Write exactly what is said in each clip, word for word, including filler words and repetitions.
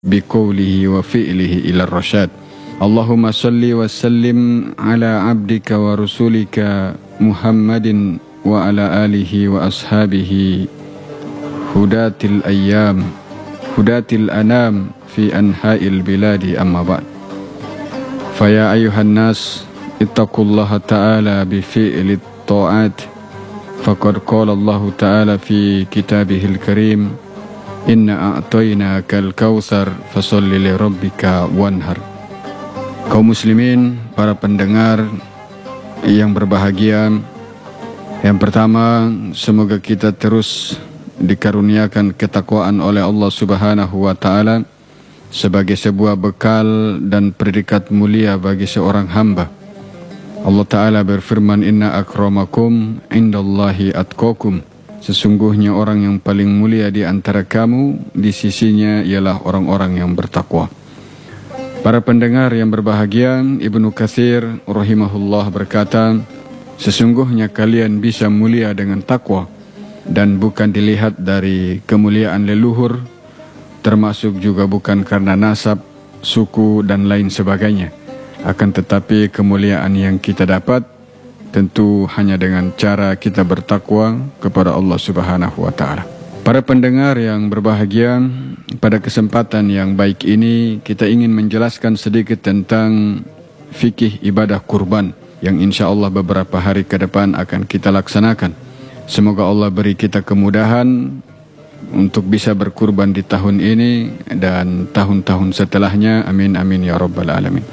biqawlihi wa fi'lihi ila rasyad. Allahumma salli wa sallim ala abdika wa rasulika Muhammadin wa ala alihi wa ashabihi hudatil ayyam hudatil anam fi anha'il biladi amma ba'd. Faya ayuhan nas ittaqullaha ta'ala bi fi'li ta'at. Faqad qala Allah ta'ala fi kitabihil karim, inna a'tainakal kautsar fasalli li rabbika wanhar. Kaum muslimin, para pendengar yang berbahagia, yang pertama, semoga kita terus dikaruniakan ketakwaan oleh Allah Subhanahu wa ta'ala sebagai sebuah bekal dan predikat mulia bagi seorang hamba. Allah Ta'ala berfirman, inna akramakum indallahi atqakum. Sesungguhnya orang yang paling mulia di antara kamu di sisinya ialah orang-orang yang bertakwa. Para pendengar yang berbahagia, Ibnu Katsir rahimahullah berkata, sesungguhnya kalian bisa mulia dengan takwa dan bukan dilihat dari kemuliaan leluhur, termasuk juga bukan karena nasab, suku dan lain sebagainya. Akan tetapi kemuliaan yang kita dapat tentu hanya dengan cara kita bertakwa kepada Allah Subhanahu wa ta'ala. Para pendengar yang berbahagia, pada kesempatan yang baik ini kita ingin menjelaskan sedikit tentang fikih ibadah kurban yang insya Allah beberapa hari ke depan akan kita laksanakan. Semoga Allah beri kita kemudahan untuk bisa berkurban di tahun ini dan tahun-tahun setelahnya. Amin amin ya rabbal alamin.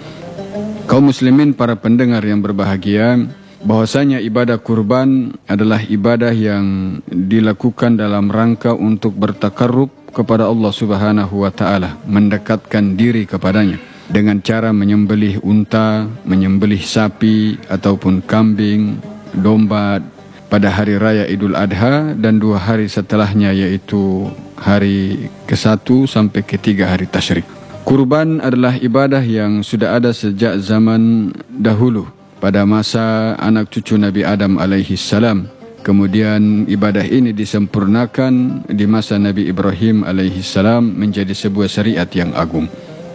Kaum muslimin, para pendengar yang berbahagia, bahwasanya ibadah kurban adalah ibadah yang dilakukan dalam rangka untuk bertakarrub kepada Allah Subhanahu wa ta'ala, mendekatkan diri kepadanya dengan cara menyembelih unta, menyembelih sapi ataupun kambing, domba pada hari raya Idul Adha dan dua hari setelahnya, yaitu hari ke satu sampai ketiga hari tasyrik. Kurban adalah ibadah yang sudah ada sejak zaman dahulu pada masa anak cucu Nabi Adam alaihi salam. Kemudian ibadah ini disempurnakan di masa Nabi Ibrahim alaihi salam menjadi sebuah syariat yang agung.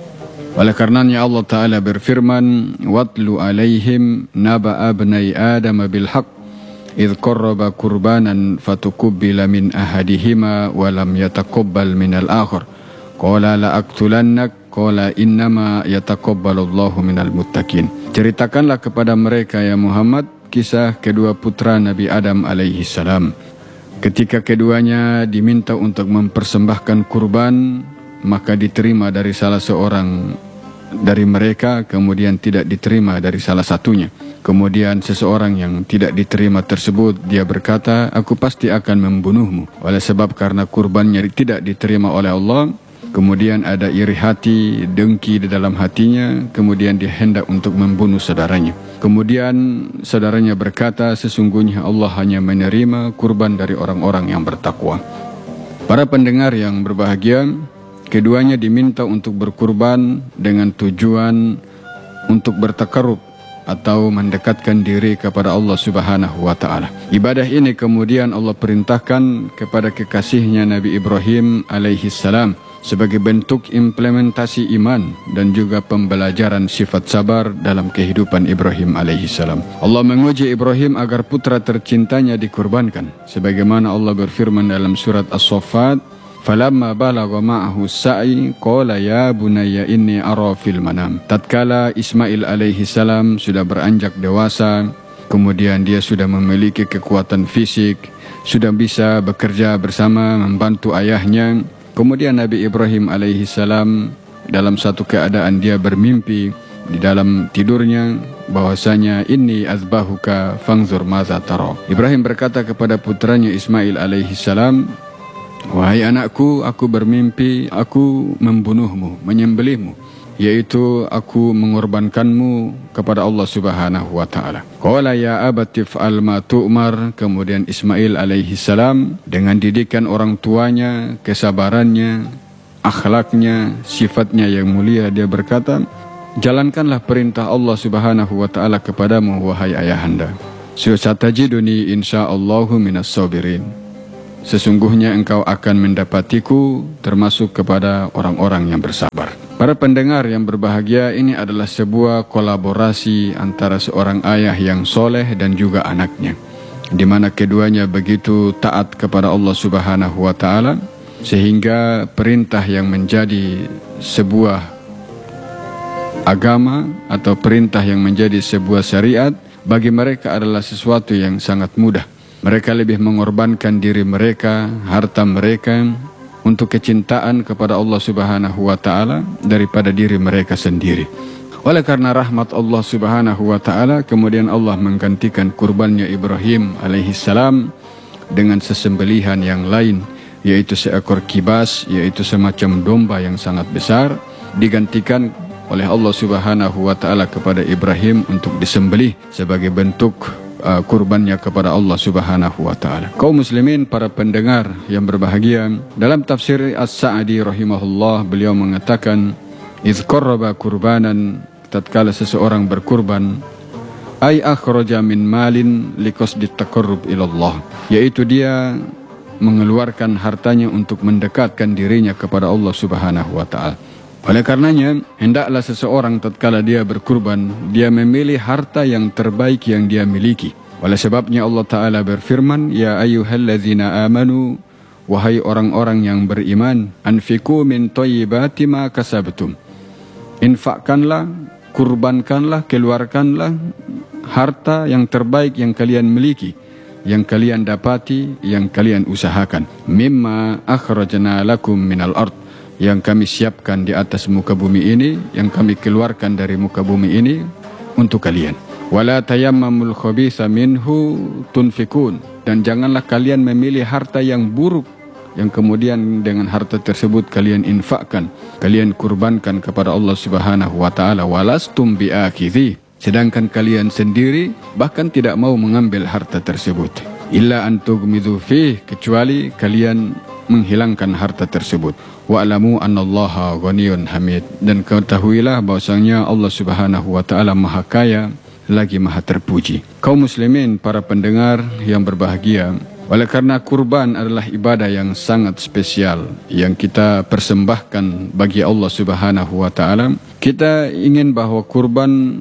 Oleh karenanya Allah Ta'ala berfirman, watlu alaihim naba abnai Adam bil haqq idh qarraba kurbanan fatukubbila min ahadihima wa lam yataqabbal minal akhar qala la aqtulannak qala innama yataqabbalullahu minal muttaqin. Ceritakanlah kepada mereka ya Muhammad kisah kedua putra Nabi Adam alaihi salam. Ketika keduanya diminta untuk mempersembahkan kurban, maka diterima dari salah seorang dari mereka, kemudian tidak diterima dari salah satunya. Kemudian seseorang yang tidak diterima tersebut, dia berkata, aku pasti akan membunuhmu. Oleh sebab karena kurbannya tidak diterima oleh Allah, kemudian ada iri hati, dengki di dalam hatinya, kemudian dia hendak untuk membunuh saudaranya. Kemudian saudaranya berkata, sesungguhnya Allah hanya menerima kurban dari orang-orang yang bertakwa. Para pendengar yang berbahagia, keduanya diminta untuk berkurban dengan tujuan untuk bertakarrub atau mendekatkan diri kepada Allah Subhanahu wa ta'ala. Ibadah ini kemudian Allah perintahkan kepada kekasihnya Nabi Ibrahim alaihi salam sebagai bentuk implementasi iman dan juga pembelajaran sifat sabar dalam kehidupan Ibrahim alaihi salam. Allah menguji Ibrahim agar putra tercintanya dikurbankan, sebagaimana Allah berfirman dalam surat As-Saffat, falamma balagha ma'ahu sa'i qala ya bunayya inni ara fil manam. Tatkala Ismail alaihi salam sudah beranjak dewasa, kemudian dia sudah memiliki kekuatan fisik, sudah bisa bekerja bersama membantu ayahnya. Kemudian Nabi Ibrahim alaihi salam dalam satu keadaan dia bermimpi di dalam tidurnya bahwasanya inni azbahuka fangzur maza tara. Ibrahim berkata kepada putranya Ismail alaihi salam, wahai anakku, aku bermimpi aku membunuhmu, menyembelihmu, yaitu aku mengorbankanmu kepada Allah Subhanahu wa ta'ala. Qala ya abati fa'al ma tu'mar. Kemudian Ismail alaihi salam dengan didikan orang tuanya, kesabarannya, akhlaknya, sifatnya yang mulia, dia berkata, jalankanlah perintah Allah Subhanahu wa ta'ala kepadamu wahai ayahanda. Satajiduni insyaallahu minas sabirin. sesungguhnya engkau akan mendapatiku termasuk kepada orang-orang yang bersabar. Para pendengar yang berbahagia, ini adalah sebuah kolaborasi antara seorang ayah yang soleh dan juga anaknya, di mana keduanya begitu taat kepada Allah Subhanahu wa Ta'ala, sehingga perintah yang menjadi sebuah agama atau perintah yang menjadi sebuah syariat bagi mereka adalah sesuatu yang sangat mudah. Mereka lebih mengorbankan diri mereka, harta mereka untuk kecintaan kepada Allah Subhanahu wa Ta'ala daripada diri mereka sendiri. Oleh karena rahmat Allah Subhanahu wa Ta'ala, kemudian Allah menggantikan kurbannya Ibrahim alaihissalam dengan sesembelihan yang lain, yaitu seekor kibas, yaitu semacam domba yang sangat besar, digantikan oleh Allah Subhanahu wa Ta'ala kepada Ibrahim untuk disembelih sebagai bentuk Uh, kurbannya kepada Allah Subhanahu wa Ta'ala. Kaum muslimin, para pendengar yang berbahagia, dalam tafsir As-Sa'di rahimahullah, beliau mengatakan, "Idz qarraba kurbanan," tatkala seseorang berkurban, ay akhraja min malin liqasdi taqarrub ila Allah, yaitu dia mengeluarkan hartanya untuk mendekatkan dirinya kepada Allah Subhanahu wa Ta'ala. Oleh karenanya, hendaklah seseorang tatkala dia berkurban, dia memilih harta yang terbaik yang dia miliki. Oleh sebabnya Allah Ta'ala berfirman, "Ya ayyuhalladzina amanu," wahai orang-orang yang beriman, "anfiqu min thayyibati ma kasabtum." Infakkanlah, kurbankanlah, keluarkanlah harta yang terbaik yang kalian miliki, yang kalian dapati, yang kalian usahakan. Mimma akhrajna lakum minal ard, yang kami siapkan di atas muka bumi ini, yang kami keluarkan dari muka bumi ini untuk kalian. Wala tayammamul khabitha minhu tunfikun, dan janganlah kalian memilih harta yang buruk yang kemudian dengan harta tersebut kalian infakkan, kalian kurbankan kepada Allah Subhanahu wa Ta'ala. Walastum biakhidhi, sedangkan kalian sendiri bahkan tidak mau mengambil harta tersebut. Illa an tughmidu fih, kecuali kalian menghilangkan harta tersebut. Wa'lamu annallaha ghaniyun hamid, dan ketahuilah bahwasanya Allah Subhanahu wa Ta'ala Maha Kaya lagi Maha Terpuji. Kaum muslimin, para pendengar yang berbahagia, oleh karena kurban adalah ibadah yang sangat spesial yang kita persembahkan bagi Allah Subhanahu wa Ta'ala, kita ingin bahwa kurban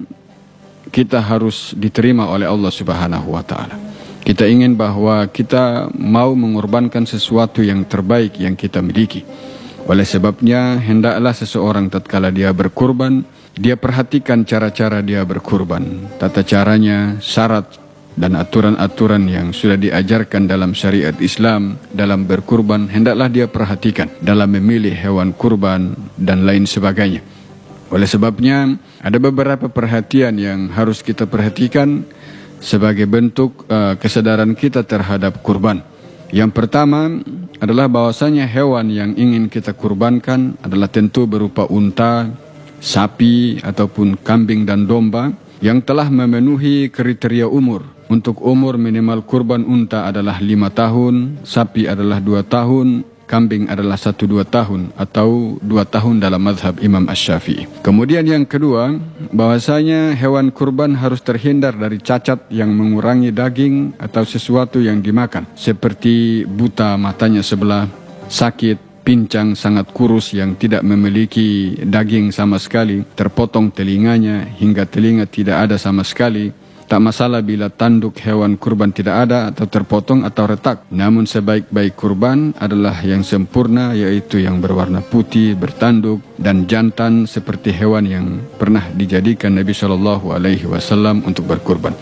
kita harus diterima oleh Allah Subhanahu wa Ta'ala. Kita ingin bahwa kita mau mengorbankan sesuatu yang terbaik yang kita miliki. Oleh sebabnya, hendaklah seseorang tatkala dia berkurban, dia perhatikan cara-cara dia berkurban, tata caranya, syarat dan aturan-aturan yang sudah diajarkan dalam syariat Islam dalam berkurban, hendaklah dia perhatikan dalam memilih hewan kurban dan lain sebagainya. Oleh sebabnya, ada beberapa perhatian yang harus kita perhatikan sebagai bentuk uh, kesadaran kita terhadap kurban. Yang pertama adalah bahwasanya hewan yang ingin kita kurbankan adalah tentu berupa unta, sapi, ataupun kambing dan domba yang telah memenuhi kriteria umur. Untuk umur minimal kurban unta adalah lima tahun, sapi adalah dua tahun, kambing adalah satu dua tahun atau dua tahun dalam mazhab Imam Asy-Syafi'i. Kemudian yang kedua, bahwasanya hewan kurban harus terhindar dari cacat yang mengurangi daging atau sesuatu yang dimakan, seperti buta matanya sebelah, sakit, pincang, sangat kurus yang tidak memiliki daging sama sekali, terpotong telinganya hingga telinga tidak ada sama sekali. Tak masalah bila tanduk hewan kurban tidak ada atau terpotong atau retak. Namun sebaik-baik kurban adalah yang sempurna, yaitu yang berwarna putih, bertanduk, dan jantan seperti hewan yang pernah dijadikan Nabi shallallahu alaihi wasallam untuk berkurban.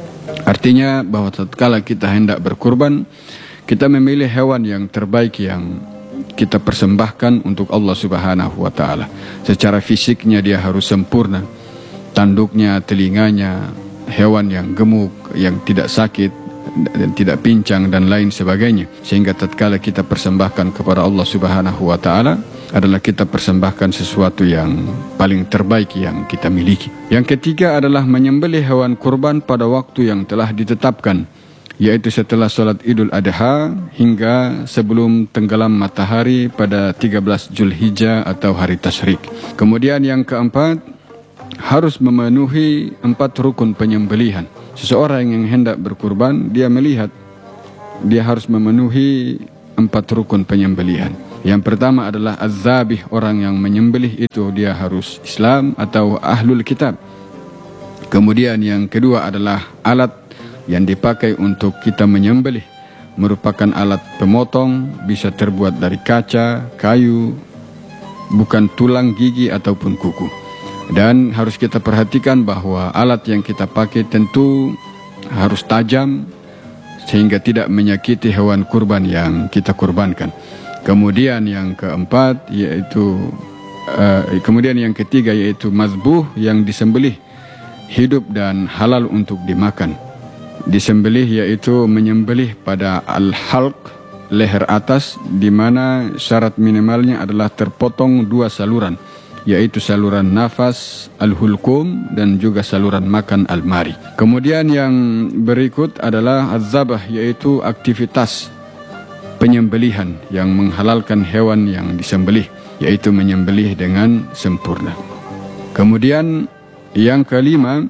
Artinya bahwa tatkala kita hendak berkurban, kita memilih hewan yang terbaik yang kita persembahkan untuk Allah Subhanahu wa Ta'ala. Secara fisiknya dia harus sempurna, tanduknya, telinganya, hewan yang gemuk, yang tidak sakit dan tidak pincang dan lain sebagainya, sehingga tatkala kita persembahkan kepada Allah Subhanahu wa Ta'ala adalah kita persembahkan sesuatu yang paling terbaik yang kita miliki. Yang ketiga adalah menyembelih hewan kurban pada waktu yang telah ditetapkan, yaitu setelah sholat Idul Adha hingga sebelum tenggelam matahari pada tiga belas Zulhijjah atau hari Tasyrik. Kemudian yang keempat, harus memenuhi empat rukun penyembelihan. Seseorang yang hendak berkurban, dia melihat dia harus memenuhi empat rukun penyembelihan. Yang pertama adalah az-zabih, orang yang menyembelih itu dia harus Islam atau ahlul kitab. Kemudian yang kedua adalah alat yang dipakai untuk kita menyembelih, merupakan alat pemotong, bisa terbuat dari kaca, kayu, bukan tulang, gigi ataupun kuku. Dan harus kita perhatikan bahwa alat yang kita pakai tentu harus tajam sehingga tidak menyakiti hewan kurban yang kita kurbankan. Kemudian yang keempat yaitu uh, kemudian yang ketiga yaitu mazbuh, yang disembelih hidup dan halal untuk dimakan. Disembelih yaitu menyembelih pada al-halq, leher atas, di mana syarat minimalnya adalah terpotong dua saluran, yaitu saluran nafas al-hulkum dan juga saluran makan al-mari. Kemudian yang berikut adalah az-zabah, yaitu aktivitas penyembelihan yang menghalalkan hewan yang disembelih, yaitu menyembelih dengan sempurna. Kemudian yang kelima,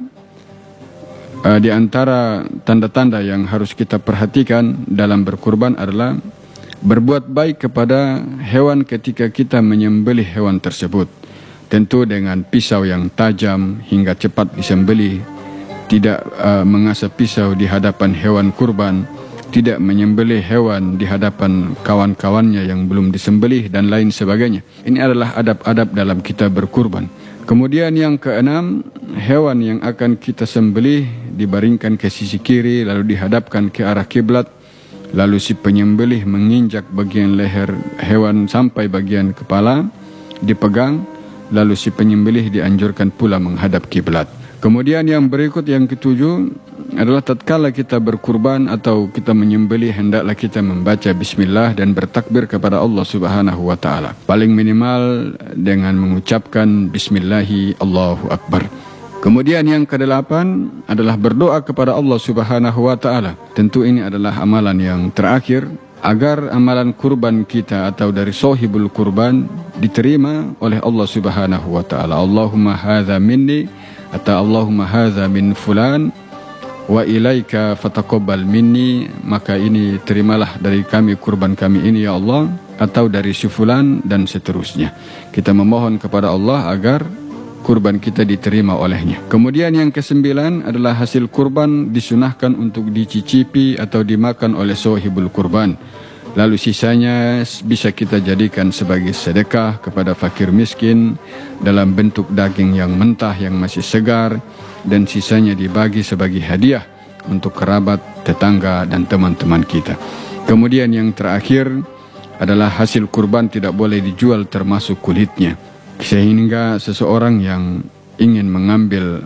uh, di antara tanda-tanda yang harus kita perhatikan dalam berkurban adalah berbuat baik kepada hewan ketika kita menyembelih hewan tersebut. Tentu dengan pisau yang tajam hingga cepat disembelih, tidak uh, mengasah pisau di hadapan hewan kurban, tidak menyembelih hewan di hadapan kawan-kawannya yang belum disembelih, dan lain sebagainya. Ini adalah adab-adab dalam kita berkurban. Kemudian yang keenam, hewan yang akan kita sembelih dibaringkan ke sisi kiri, lalu dihadapkan ke arah kiblat, lalu si penyembelih menginjak bagian leher hewan sampai bagian kepala, dipegang, lalu si penyembelih dianjurkan pula menghadap kiblat. Kemudian yang berikut, yang ketujuh, adalah tatkala kita berkurban atau kita menyembelih, hendaklah kita membaca bismillah dan bertakbir kepada Allah Subhanahu wa taala. Paling minimal dengan mengucapkan bismillahi Allahu akbar. Kemudian yang kedelapan adalah berdoa kepada Allah Subhanahu wa taala. Tentu ini adalah amalan yang terakhir agar amalan kurban kita atau dari sahibul kurban diterima oleh Allah Subhanahu wa taala. Allahumma hadza minni atau Allahumma hadza min fulan wa ilaika fataqabbal minni, maka ini terimalah dari kami kurban kami ini ya Allah, atau dari si fulan, dan seterusnya. Kita memohon kepada Allah agar kurban kita diterima olehnya. Kemudian yang kesembilan adalah hasil kurban disunahkan untuk dicicipi atau dimakan oleh sahibul kurban. Lalu sisanya bisa kita jadikan sebagai sedekah kepada fakir miskin dalam bentuk daging yang mentah yang masih segar, dan sisanya dibagi sebagai hadiah untuk kerabat, tetangga, dan teman-teman kita. Kemudian yang terakhir adalah hasil kurban tidak boleh dijual termasuk kulitnya, sehingga seseorang yang ingin mengambil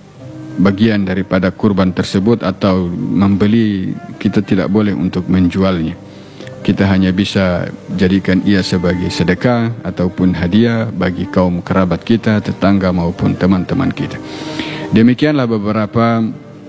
bagian daripada kurban tersebut atau membeli, kita tidak boleh untuk menjualnya. Kita hanya bisa jadikan ia sebagai sedekah ataupun hadiah bagi kaum kerabat kita, tetangga maupun teman-teman kita. Demikianlah beberapa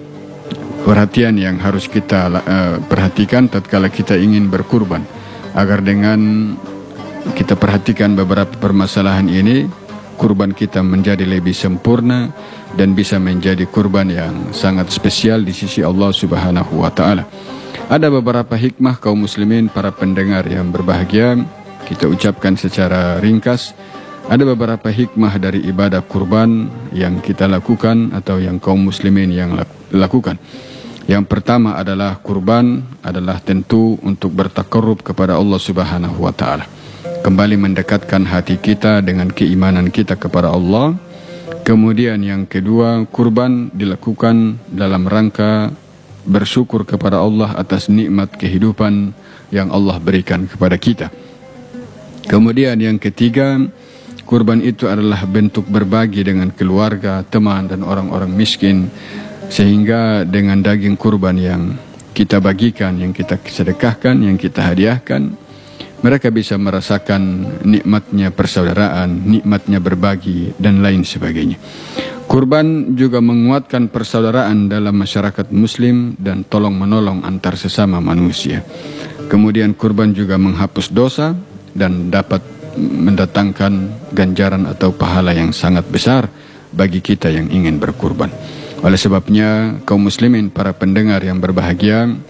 perhatian yang harus kita uh, perhatikan tatkala kita ingin berkurban, agar dengan kita perhatikan beberapa permasalahan ini, kurban kita menjadi lebih sempurna dan bisa menjadi kurban yang sangat spesial di sisi Allah Subhanahu wa taala. Ada beberapa hikmah kaum muslimin, para pendengar yang berbahagia, kita ucapkan secara ringkas. Ada beberapa hikmah dari ibadah kurban yang kita lakukan atau yang kaum muslimin yang lakukan. Yang pertama adalah kurban adalah tentu untuk bertakarrub kepada Allah Subhanahu wa taala. Kembali mendekatkan hati kita dengan keimanan kita kepada Allah. Kemudian yang kedua, kurban dilakukan dalam rangka bersyukur kepada Allah atas nikmat kehidupan yang Allah berikan kepada kita. Kemudian yang ketiga, kurban itu adalah bentuk berbagi dengan keluarga, teman, dan orang-orang miskin, sehingga dengan daging kurban yang kita bagikan, yang kita sedekahkan, yang kita hadiahkan, mereka bisa merasakan nikmatnya persaudaraan, nikmatnya berbagi, dan lain sebagainya. Kurban juga menguatkan persaudaraan dalam masyarakat muslim dan tolong-menolong antar sesama manusia. Kemudian kurban juga menghapus dosa dan dapat mendatangkan ganjaran atau pahala yang sangat besar bagi kita yang ingin berkurban. Oleh sebabnya, kaum muslimin, para pendengar yang berbahagia,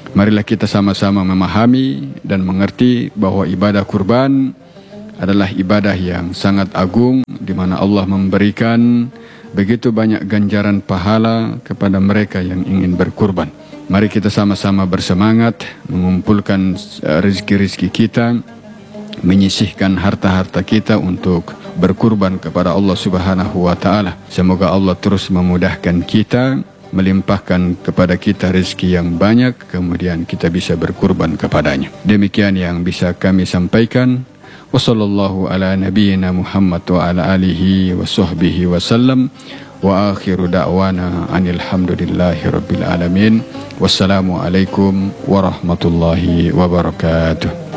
Marilah kita sama-sama memahami dan mengerti bahwa ibadah kurban adalah ibadah yang sangat agung, di mana Allah memberikan begitu banyak ganjaran pahala kepada mereka yang ingin berkurban. Mari kita sama-sama bersemangat mengumpulkan rezeki-rezeki kita, menyisihkan harta-harta kita untuk berkurban kepada Allah Subhanahu wa taala. Semoga Allah terus memudahkan kita, melimpahkan kepada kita rezeki yang banyak, kemudian kita bisa berkurban kepadanya. Demikian yang bisa kami sampaikan. Wassallallahu ala nabiyyina Muhammad wa ala alihi wa sahbihi wasallam. Wa akhiru da'wana anil hamdulillahi rabbil alamin. Wassalamualaikum warahmatullahi wabarakatuh.